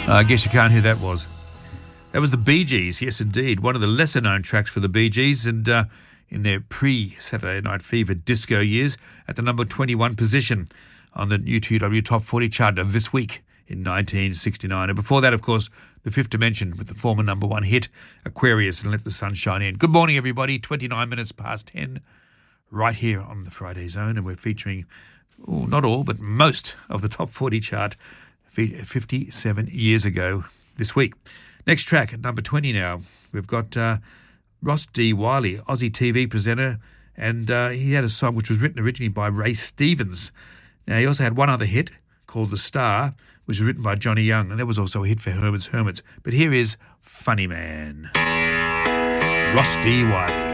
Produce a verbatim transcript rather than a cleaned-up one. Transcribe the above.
Uh, I guess you can't hear that was. That was the Bee Gees, yes indeed. One of the lesser-known tracks for the Bee Gees, and uh, in their pre-Saturday Night Fever disco years, at the number twenty-one position on the U two W Top forty chart of this week in nineteen sixty-nine. And before that, of course, the Fifth Dimension with the former number one hit, Aquarius and Let the Sun Shine In. Good morning, everybody. twenty-nine minutes past ten, right here on the Friday Zone, and we're featuring, oh, not all, but most of the Top forty chart fifty-seven years ago this week. Next track, at number twenty now, we've got uh, Ross D. Wiley, Aussie T V presenter, and uh, he had a song which was written originally by Ray Stevens. Now, he also had one other hit called The Star, which was written by Johnny Young, and that was also a hit for Herman's Hermits. But here is Funny Man, Ross D. Wiley.